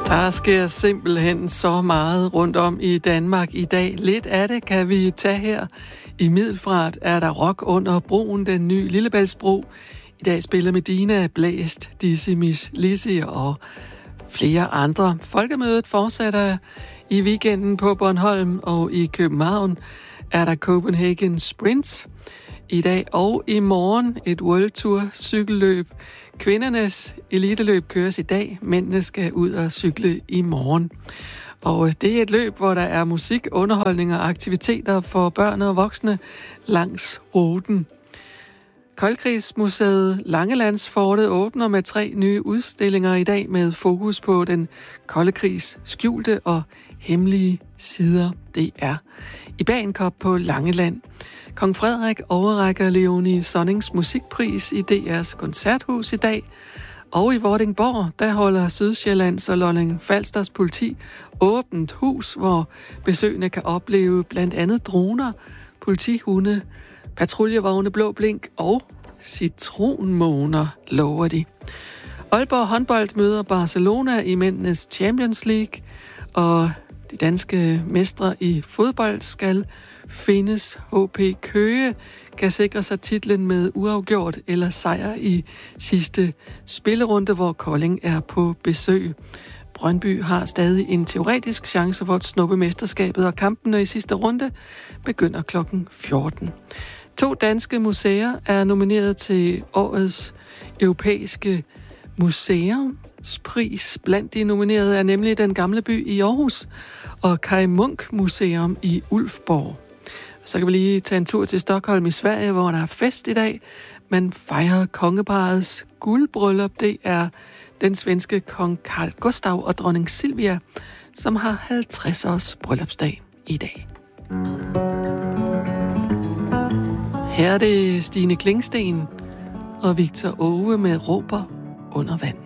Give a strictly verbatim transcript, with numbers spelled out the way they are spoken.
Der sker simpelthen så meget rundt om i Danmark i dag. Lidt af det kan vi tage her. I Middelfart er der rock under broen, den nye Lillebæltsbro. I dag spiller Medina, Blæst, Dizzy Miss Lizzy og flere andre. Folkemødet fortsætter i weekenden på Bornholm, og i København er der Copenhagen Sprints i dag og i morgen et World Tour cykelløb. Kvindernes eliteløb køres i dag, mændene skal ud og cykle i morgen. Og det er et løb, hvor der er musik, underholdning og aktiviteter for børn og voksne langs ruten. Koldkrigsmuseet Langelandsfortet åbner med tre nye udstillinger i dag med fokus på den kolde krigs skjulte og hemmelige sider. Det er i Bagenkop på Langeland. Kong Frederik overrækker Leonie Sonnings musikpris i D R's koncerthus i dag. Og i Vordingborg, der holder Sydsjællands og Lolland Falsters politi åbent hus, hvor besøgende kan opleve blandt andet droner, politihunde, patruljevogne Blå Blink og citronmåner, lover de. Aalborg håndbold møder Barcelona i mændenes Champions League, og de danske mestre i fodbold skal findes. H P Køge kan sikre sig titlen med uafgjort eller sejr i sidste spillerunde, hvor Kolding er på besøg. Brøndby har stadig en teoretisk chance for at snuppe mesterskabet, og kampene i sidste runde begynder klokken fjorten. To danske museer er nomineret til årets europæiske museumspris. Blandt de nominerede er nemlig Den Gamle By i Aarhus og Kai Munk Museum i Ulfborg. Så kan vi lige tage en tur til Stockholm i Sverige, hvor der er fest i dag. Man fejrer kongeparrets guldbryllup. Det er den svenske kong Carl Gustaf og dronning Silvia, som har halvtreds års bryllupsdag i dag. Her er det Stine Klingsten og Victor Åge med Råber under vand.